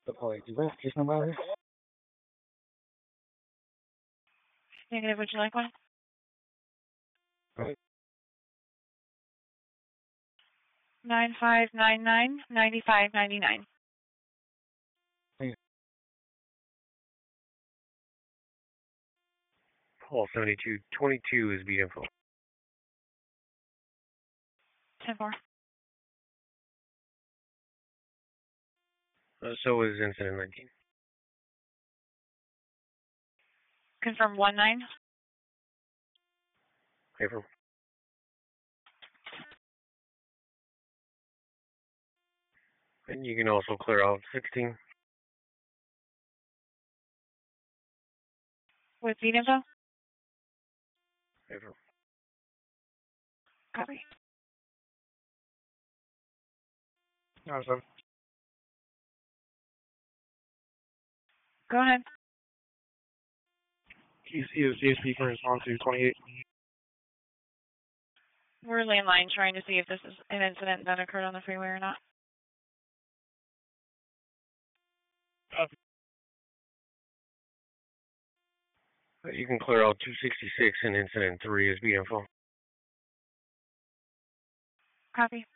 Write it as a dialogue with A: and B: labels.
A: Apologies, west, case number here.
B: Negative, would you like one?
A: Right.
B: 9599-9599.
C: Call 7222 is the info.
B: 10-4.
C: So is incident 19.
B: Confirm 19.
C: April. And you can also clear out 16.
B: With feed info?
C: April.
B: Copy.
A: Awesome.
B: Go ahead.
A: QC is GSP for response to 28.
B: We're landline trying to see if this is an incident that occurred on the freeway or not.
C: You can clear out 266 and incident 3 is the info.
B: Copy.